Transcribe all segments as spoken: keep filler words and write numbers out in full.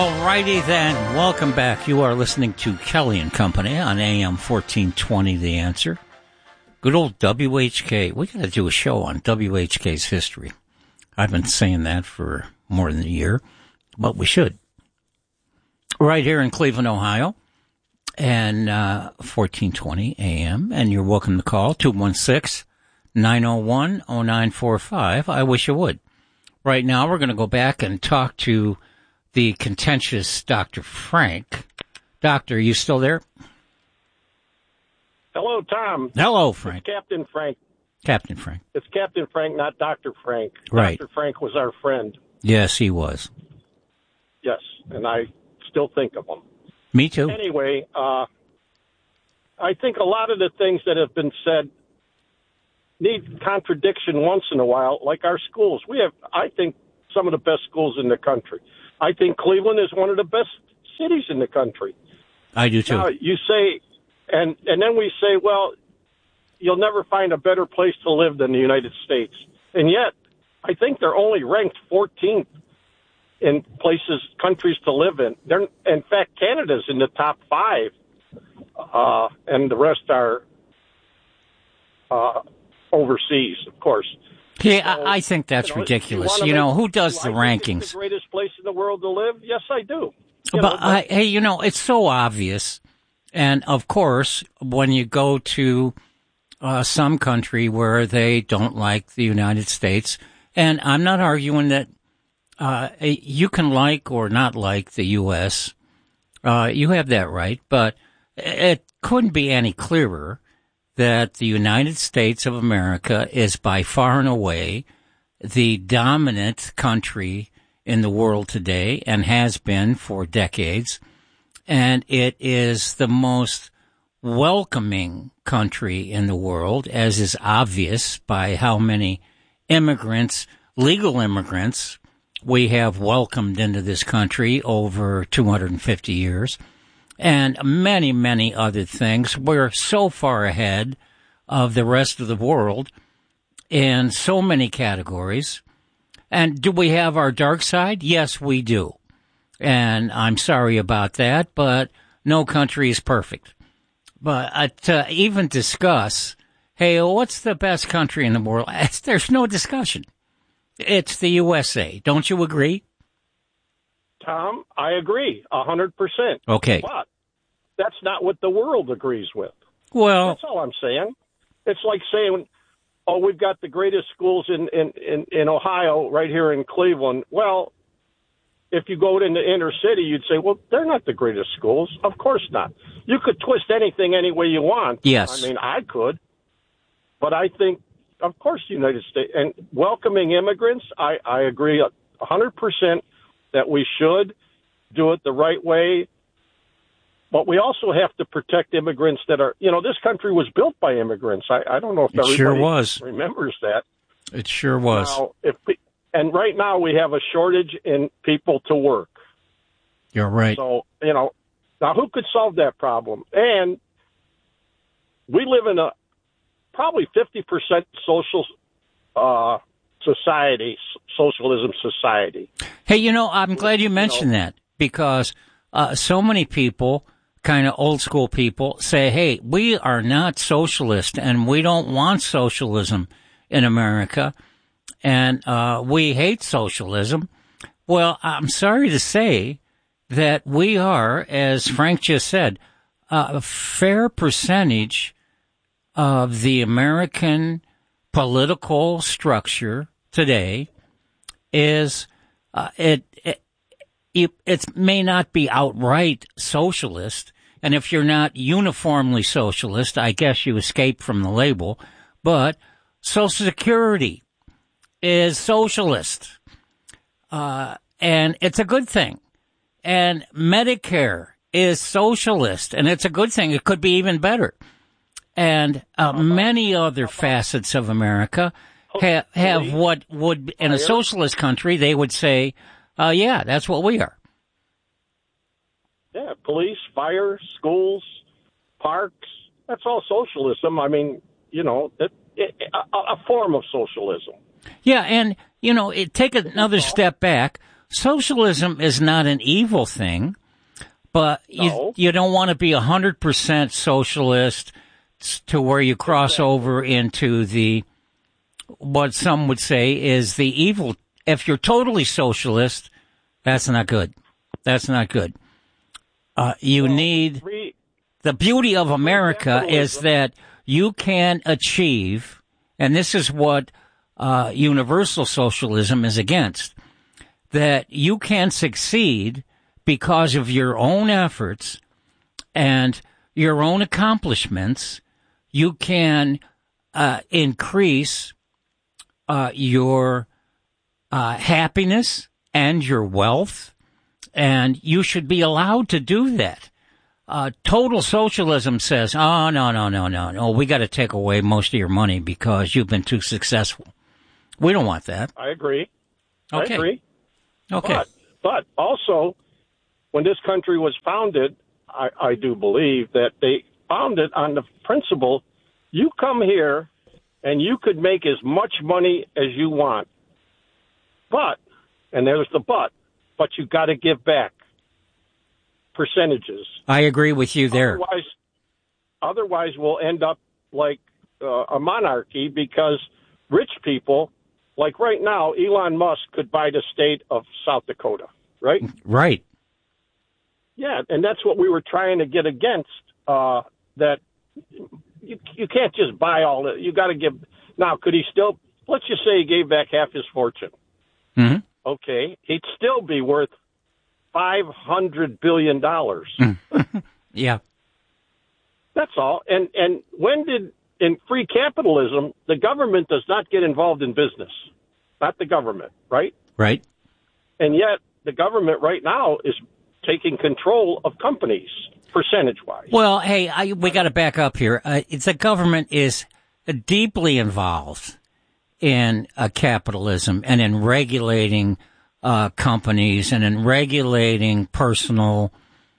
Alrighty then, welcome back. You are listening to Kelly and Company on A M fourteen twenty, The Answer. Good old W H K. We got to do a show on W H K's history. I've been saying that for more than a year, but we should. Right here in Cleveland, Ohio, and uh, fourteen twenty A M, and you're welcome to call two one six, nine oh one, oh nine four five. I wish you would. Right now, we're going to go back and talk to the contentious Doctor Frank. Doctor, are you still there? Hello, Tom. Hello, Frank. It's Captain Frank. Captain Frank. It's Captain Frank, not Doctor Frank. Right. Doctor Frank was our friend. Yes, he was. Yes, and I still think of him. Me too. Anyway, uh, I think a lot of the things that have been said need contradiction once in a while, like our schools. We have, I think, some of the best schools in the country. I think Cleveland is one of the best cities in the country. I do too. Now, you say, and and then we say, well, you'll never find a better place to live than the United States. And yet, I think they're only ranked fourteenth in places, countries to live in. They're, in fact, Canada's in the top five, uh, and the rest are uh, overseas, of course. Yeah, So, I, I think that's you know, ridiculous. You, you know, make, who does do the I think rankings? It's the greatest place in the world to live? Yes, I do. But, You know, but I, hey, you know, it's so obvious. And, of course, when you go to uh, some country where they don't like the United States, and I'm not arguing that uh, you can like or not like the U S, uh, you have that right, but it couldn't be any clearer that the United States of America is by far and away the dominant country in the world today and has been for decades. And it is the most welcoming country in the world, as is obvious by how many immigrants, legal immigrants, we have welcomed into this country over two hundred fifty years. And many, many other things. We're so far ahead of the rest of the world in so many categories. And do we have our dark side? Yes, we do. And I'm sorry about that, but no country is perfect. But uh, to even discuss, hey, what's the best country in the world? There's no discussion. It's the U S A. Don't you agree? Tom, I agree, a hundred percent. Okay. But that's not what the world agrees with. Well, that's all I'm saying. It's like saying, oh, we've got the greatest schools in, in, in, in Ohio right here in Cleveland. Well, if you go in the inner city, you'd say, well, they're not the greatest schools. Of course not. You could twist anything any way you want. Yes. I mean, I could. But I think, of course, the United States, and welcoming immigrants, I, I agree a hundred percent that we should do it the right way. But we also have to protect immigrants that are, you know, this country was built by immigrants. I, I don't know if it everybody sure was. remembers that. It sure was. Now, if we, and right now we have a shortage in people to work. You're right. So, you know, now who could solve that problem? And we live in a probably fifty percent social uh, society, socialism society. Hey, you know, I'm glad you mentioned you know, that because uh, so many people, kind of old school people, say, hey, we are not socialist and we don't want socialism in America and uh, we hate socialism. Well, I'm sorry to say that we are, as Frank just said, uh, a fair percentage of the American political structure today is uh, it, it it it may not be outright socialist, and if you're not uniformly socialist, I guess you escape from the label, but Social Security is socialist, uh, and it's a good thing, and Medicare is socialist, and it's a good thing. It could be even better. And uh, many other facets of America have, have what would, in a socialist country, they would say, uh, yeah, that's what we are. Yeah, police, fire, schools, parks, that's all socialism. I mean, you know, it, it, a, a form of socialism. Yeah, and, you know, it, take another step back. socialism is not an evil thing, but No. you, you don't want to be one hundred percent socialist to where you cross Exactly. over into the, what some would say is the evil. If you're totally socialist, that's not good. That's not good. Uh, you Well, need, free, the beauty of America is capitalism. that you can achieve, and this is what uh, universal socialism is against, that you can succeed because of your own efforts and your own accomplishments. You can uh, increase uh, your uh, happiness and your wealth, and you should be allowed to do that. Uh, total socialism says, oh, no, no, no, no, no, we got to take away most of your money because you've been too successful. We don't want that. I agree. Okay. I agree. Okay. But, but also, when this country was founded, I, I do believe that they founded on the principle, you come here and you could make as much money as you want. But, and there's the but, but you got to give back percentages. I agree with you there. Otherwise, otherwise we'll end up like uh, a monarchy because rich people, like right now, Elon Musk could buy the state of South Dakota, right? Right. Yeah, and that's what we were trying to get against, uh, that you, you can't just buy all the, you got to give. Now, could he still, let's just say he gave back half his fortune. Mm-hmm. Okay, he'd still be worth five hundred billion dollars. Yeah. That's all. And and when did, in free capitalism, the government does not get involved in business. Not the government, right? Right. And yet the government right now is taking control of companies, percentage-wise. Well, hey, I, we got to back up here. Uh, it's the government is deeply involved in uh, capitalism and in regulating uh, companies and in regulating personal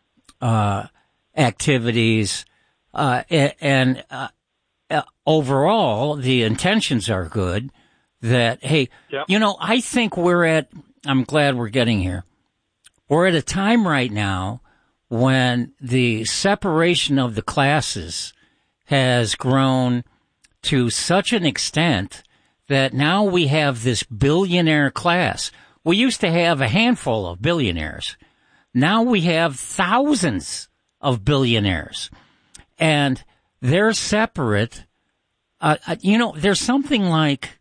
uh, activities. Uh, and uh, uh, overall, the intentions are good. That, hey, Yep. you know, I think we're at, I'm glad we're getting here. We're at a time right now when the separation of the classes has grown to such an extent that now we have this billionaire class. We used to have a handful of billionaires. Now we have thousands of billionaires. And they're separate. Uh, you know, there's something like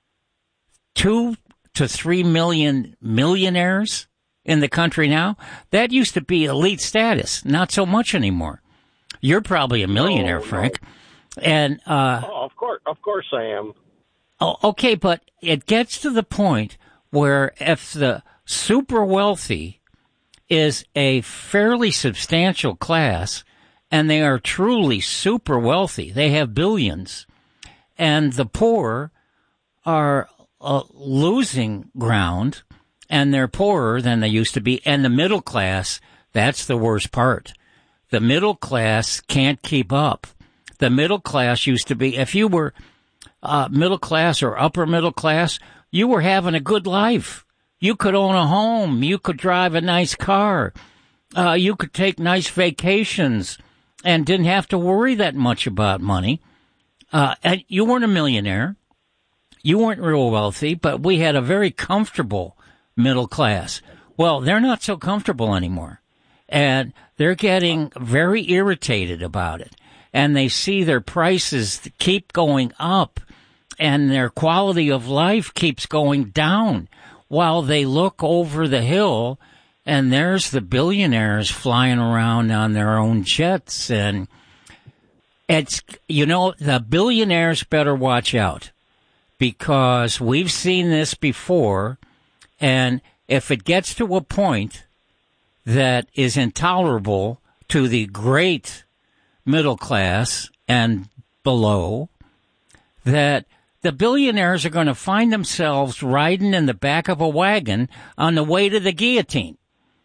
two to three million millionaires in the country now. That used to be elite status. Not so much anymore. You're probably a millionaire, No, no. Frank. And, uh, Oh, of course, of course I am. oh, okay, but it gets to the point where if the super wealthy is a fairly substantial class and they are truly super wealthy, they have billions, and the poor are uh, losing ground and they're poorer than they used to be, and the middle class, that's the worst part. The middle class can't keep up. The middle class used to be, if you were uh, middle class or upper middle class, you were having a good life. You could own a home. You could drive a nice car. Uh, you could take nice vacations and didn't have to worry that much about money. Uh, and you weren't a millionaire. You weren't real wealthy, but we had a very comfortable middle class. Well, they're not so comfortable anymore. And they're getting very irritated about it. And they see their prices keep going up and their quality of life keeps going down while they look over the hill and there's the billionaires flying around on their own jets. And it's, you know, the billionaires better watch out because we've seen this before. And if it gets to a point that is intolerable to the great middle class and below, that the billionaires are going to find themselves riding in the back of a wagon on the way to the guillotine.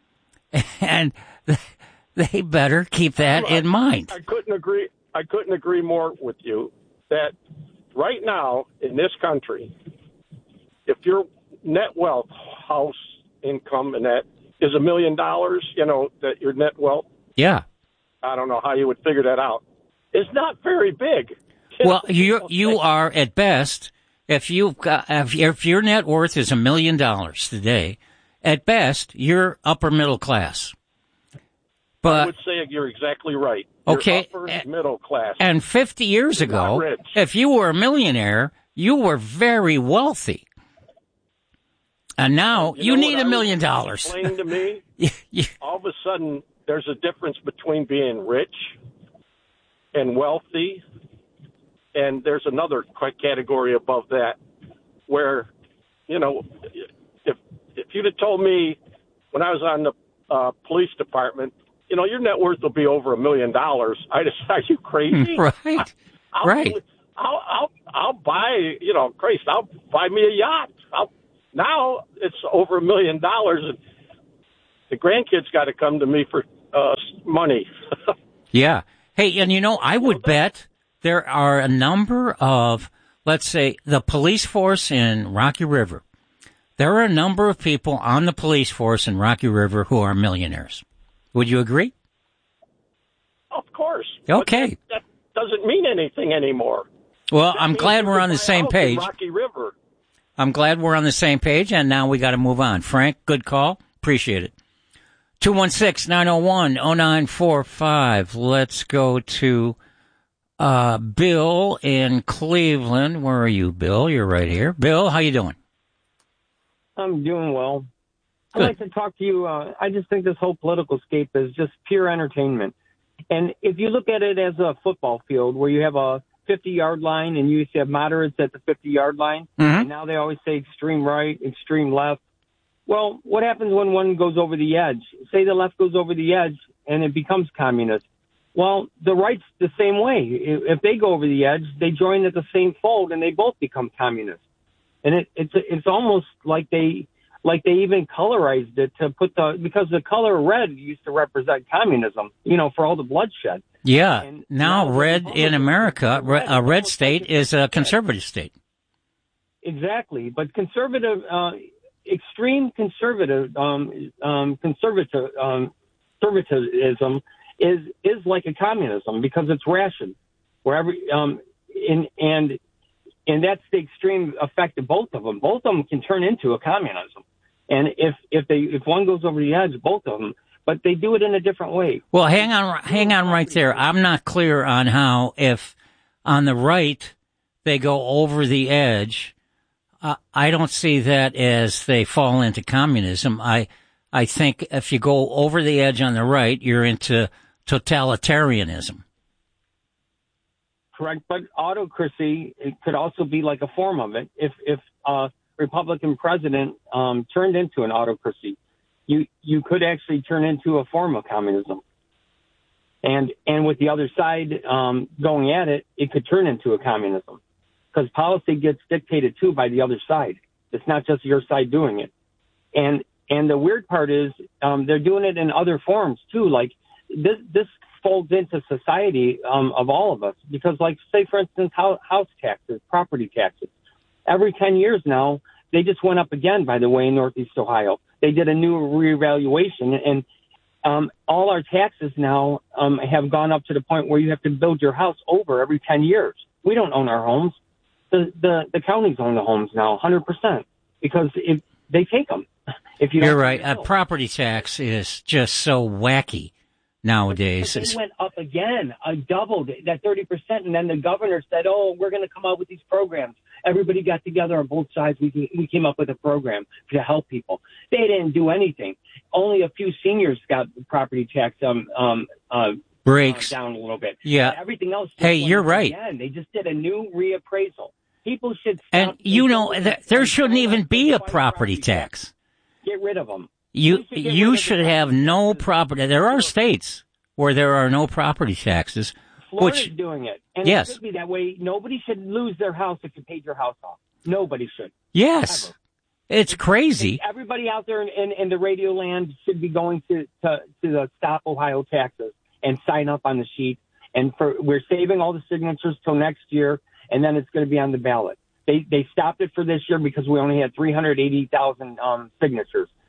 And they better keep that I, in mind. I couldn't agree. I couldn't agree more with you that right now in this country, if your net wealth, house, income, and that is a million dollars, you know, that your net wealth. Yeah. I don't know how you would figure that out. It's not very big. Well, you you are at best, if you've got, if, if your net worth is a million dollars today, at best you're upper middle class. But I would say you're exactly right. You're okay, upper middle class. And fifty years You're ago, not rich. if you were a millionaire, you were very wealthy. And now you, you know need a million dollars. Explain to me. Yeah. All of a sudden, there's a difference between being rich and wealthy, and there's another category above that where, you know, if if you'd have told me when I was on the uh, police department, you know, your net worth will be over a million dollars, I'd say, are you crazy? Right, I'll, right. I'll, I'll, I'll buy, you know, Christ, I'll buy me a yacht. I'll, now it's over a million dollars, and the grandkids got to come to me for uh, money. Yeah. Hey, and you know, I would bet there are a number of, let's say, the police force in Rocky River. There are a number of people on the police force in Rocky River who are millionaires. Would you agree? Of course. Okay. That, that doesn't mean anything anymore. Well, That I'm means glad you we're can on the buy a same house in page. Rocky River. I'm glad we're on the same page, and now we got to move on. Frank, good call. Appreciate it. two one six, nine oh one, oh nine four five. Let's go to uh, Bill in Cleveland. Where are you, Bill? You're right here. Bill, how you doing? I'm doing well. I'd Good. like to talk to you. Uh, I just think this whole political scape is just pure entertainment. And if you look at it as a football field where you have a fifty-yard line and you used to have moderates at the fifty-yard line, Mm-hmm. and now they always say extreme right, extreme left. Well, what happens when one goes over the edge? Say the left goes over the edge and it becomes communist. Well, the right's the same way. If they go over the edge, they join at the same fold and they both become communist. And it, it's it's almost like they like they even colorized it to put the because the color red used to represent communism, you know, for all the bloodshed. Yeah. And now, now the red in Republicans- America, re- a red Republicans- state is a conservative state. Exactly, but conservative, uh, extreme conservative, um, um, conservative, um, conservatism is is like a communism because it's rationed, where every um, in and and that's the extreme effect of both of them. Both of them can turn into a communism, and if if they if one goes over the edge, both of them, but they do it in a different way. Well, hang on, hang on right there. I'm not clear on how if on the right they go over the edge. Uh, I don't see that as they fall into communism. I, I think if you go over the edge on the right, you're into totalitarianism. Correct, but autocracy it could also be like a form of it. If if a Republican president um, turned into an autocracy, you you could actually turn into a form of communism. And and with the other side um, going at it, it could turn into a communism. Because policy gets dictated too by the other side. It's not just your side doing it. And and the weird part is um, they're doing it in other forms too. Like this this folds into society um, of all of us. Because like say for instance house, house taxes, property taxes. Every ten years now they just went up again. By the way, in Northeast Ohio, they did a new reevaluation and um, all our taxes now um, have gone up to the point where you have to build your house over every ten years. We don't own our homes. The, the the counties own the homes now, one hundred percent, because if they take them. If you don't You're right. pay A the bill. property tax is just so wacky nowadays. But they went up again, uh, doubled that thirty percent, and then the governor said, "Oh, we're going to come out with these programs." Everybody got together on both sides. We we came up with a program to help people. They didn't do anything. Only a few seniors got the property tax um um uh, Breaks. uh, down a little bit. Yeah. But everything else. just Hey, went you're up right. Again. They just did a new reappraisal. People should. Stop And you know, thinking th- that- there shouldn't even be a Find property tax. Get rid of them. You We should get you rid of should the have property no taxes. property. There are states where there are no property taxes. Florida's Which- doing it. And yes. it should be that way. Nobody should lose their house if you paid your house off. Nobody should. Yes, Ever. it's crazy. Everybody out there in, in, in the radio land should be going to, to, to the Stop Ohio Taxes and sign up on the sheet. And for we're saving all the signatures till next year, and then it's going to be on the ballot. They they stopped it for this year because we only had three hundred eighty thousand um, signatures.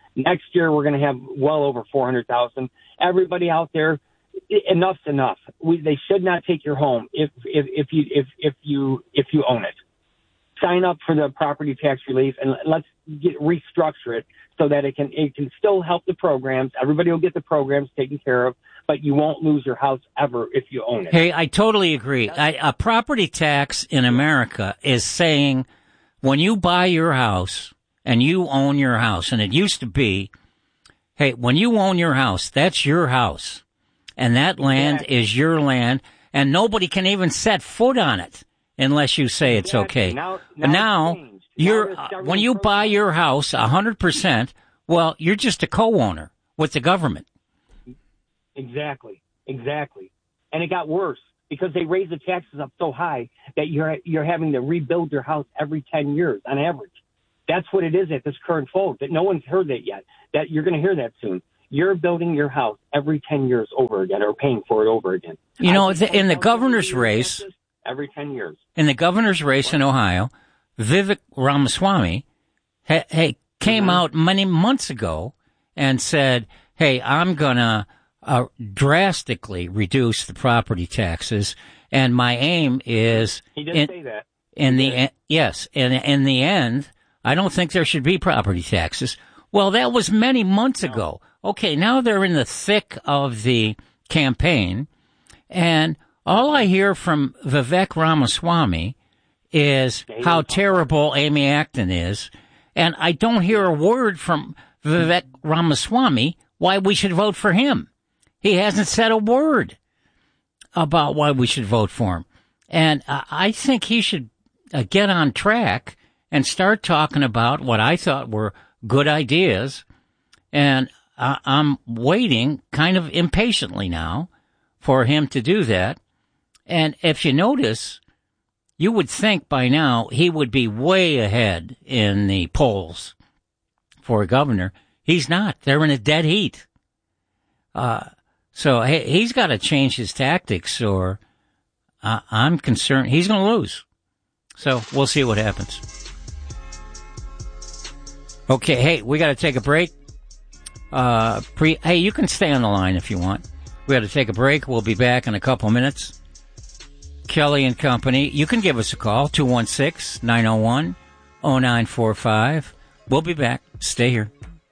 Next year, we're going to have well over four hundred thousand. Everybody out there, enough's enough. We, they should not take your home if, if, if you, if, if you, if you own it. Sign up for the property tax relief and let's get, restructure it so that it can, it can still help the programs. Everybody will get the programs taken care of, but you won't lose your house ever if you own it. Hey, I totally agree. I, a property tax in America is saying when you buy your house and you own your house, and it used to be, hey, when you own your house, that's your house. And that land yeah. is your land, and nobody can even set foot on it unless you say it's exactly. okay. Now, now, now now you're uh, when you buy your house one hundred percent, well, you're just a co-owner with the government. Exactly, exactly. And it got worse because they raised the taxes up so high that you're you're having to rebuild your house every ten years on average. That's what it is at this current vote. That no one's heard that yet. That you're going to hear that soon. You're building your house every ten years over again, or paying for it over again. You know, the, in the governor's race, every ten years. In the governor's race in Ohio, Vivek Ramaswamy, hey, hey came mm-hmm. out many months ago and said, "Hey, I'm gonna uh, drastically reduce the property taxes, and my aim is." He did in, say that. In he the did. yes, in in the end, I don't think there should be property taxes. Well, that was many months no. ago. Okay, now they're in the thick of the campaign, and all I hear from Vivek Ramaswamy is how terrible Amy Acton is, and I don't hear a word from Vivek Ramaswamy why we should vote for him. He hasn't said a word about why we should vote for him, and uh, I think he should uh, get on track and start talking about what I thought were good ideas, and uh, I'm waiting kind of impatiently now for him to do that. And if you notice, you would think by now he would be way ahead in the polls for governor. He's not. They're in a dead heat. Uh, so hey, he's got to change his tactics, or uh, I'm concerned he's going to lose. So we'll see what happens. Okay, hey, we got to take a break. Uh, pre, hey, you can stay on the line if you want. We got to take a break. We'll be back in a couple minutes. Kelly and Company. You can give us a call, two one six, nine oh one, oh nine four five. We'll be back. Stay here.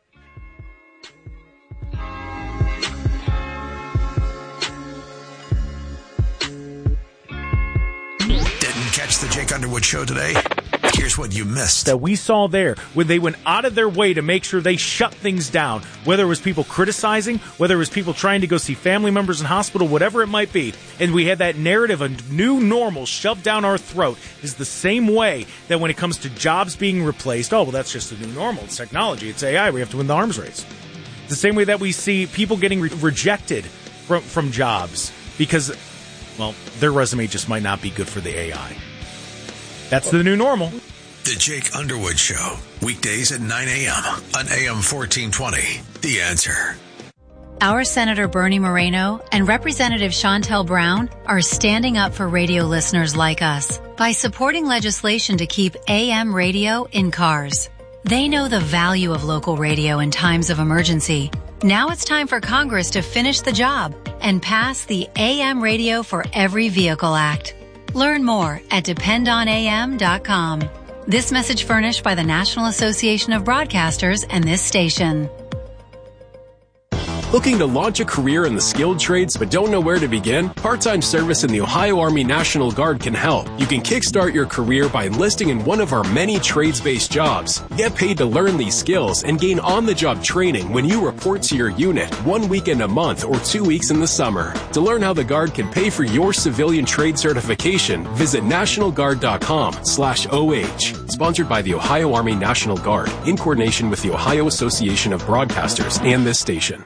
Didn't catch the Jake Underwood Show today? Here's what you missed. That we saw there, when they went out of their way to make sure they shut things down, whether it was people criticizing, whether it was people trying to go see family members in hospital, whatever it might be, and we had that narrative, a new normal shoved down our throat, is the same way that when it comes to jobs being replaced, oh, well, that's just the new normal. It's technology. It's A I. We have to win the arms race. The same way that we see people getting re- rejected from, from jobs because, well, their resume just might not be good for the A I. That's the new normal. The Jake Underwood Show, weekdays at nine a.m. on A M fourteen twenty. The Answer. Our Senator Bernie Moreno and Representative Shontel Brown are standing up for radio listeners like us by supporting legislation to keep A M radio in cars. They know the value of local radio in times of emergency. Now it's time for Congress to finish the job and pass the A M Radio for Every Vehicle Act. Learn more at depend on A M dot com. This message furnished by the National Association of Broadcasters and this station. Looking to launch a career in the skilled trades but don't know where to begin? Part-time service in the Ohio Army National Guard can help. You can kickstart your career by enlisting in one of our many trades-based jobs. Get paid to learn these skills and gain on-the-job training when you report to your unit one weekend a month or two weeks in the summer. To learn how the Guard can pay for your civilian trade certification, visit national guard dot com slash O H. Sponsored by the Ohio Army National Guard in coordination with the Ohio Association of Broadcasters and this station.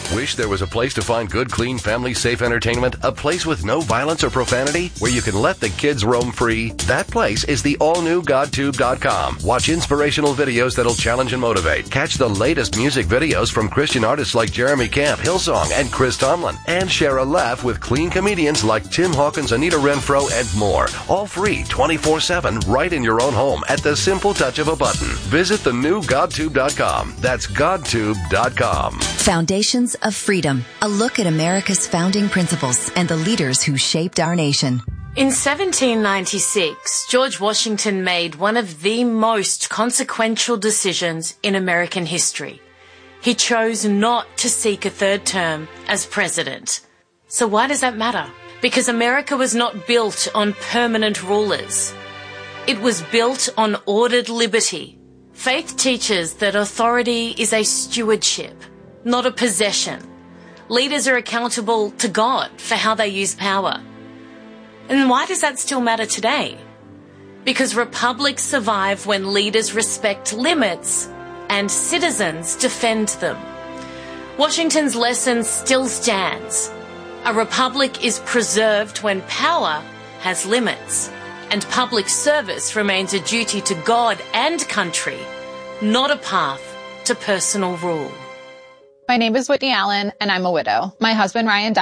Wish there was a place to find good, clean, family-safe entertainment? A place with no violence or profanity? Where you can let the kids roam free? That place is the all-new God Tube dot com. Watch inspirational videos that'll challenge and motivate. Catch the latest music videos from Christian artists like Jeremy Camp, Hillsong, and Chris Tomlin. And share a laugh with clean comedians like Tim Hawkins, Anita Renfro, and more. All free twenty-four seven right in your own home at the simple touch of a button. Visit the new God Tube dot com. That's God Tube dot com. Foundations of Freedom. A look at America's founding principles and the leaders who shaped our nation. In seventeen ninety-six, George Washington made one of the most consequential decisions in American history. He chose not to seek a third term as president. So why does that matter? Because America was not built on permanent rulers. It was built on ordered liberty. Faith teaches that authority is a stewardship, not a possession. Leaders are accountable to God for how they use power. And why does that still matter today? Because republics survive when leaders respect limits and citizens defend them. Washington's lesson still stands. A republic is preserved when power has limits, and public service remains a duty to God and country, not a path to personal rule. My name is Whitney Allen, and I'm a widow. My husband, Ryan, died